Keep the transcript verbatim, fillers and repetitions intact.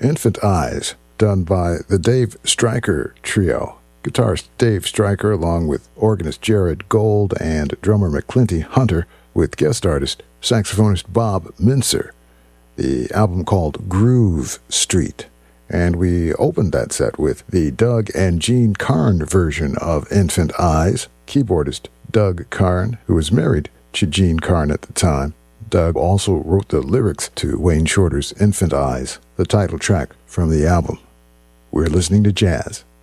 Infant Eyes, done by the Dave Stryker Trio. Guitarist Dave Stryker, along with organist Jared Gold and drummer McClinty Hunter, with guest artist saxophonist Bob Mincer. The album called Groove Street. And we opened that set with the Doug and Gene Carn version of Infant Eyes. Keyboardist Doug Carn, who was married to Gene Carn at the time. Doug also wrote the lyrics to Wayne Shorter's Infant Eyes, the title track from the album. We're listening to jazz.